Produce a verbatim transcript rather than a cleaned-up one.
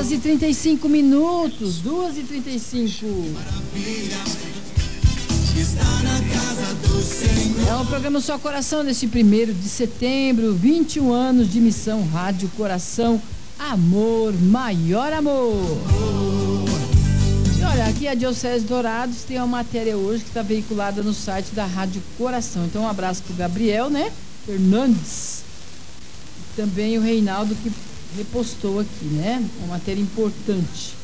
duas e trinta e cinco minutos, duas e trinta e cinco. Está na casa do Senhor. É o programa Só Coração deste primeiro de setembro, vinte e um anos de missão Rádio Coração, amor, maior amor. E olha, aqui a Diocese Dourados tem uma matéria hoje que está veiculada no site da Rádio Coração. Então um abraço pro Gabriel, né? Fernandes. E também o Reinaldo que repostou aqui, né? Uma matéria importante.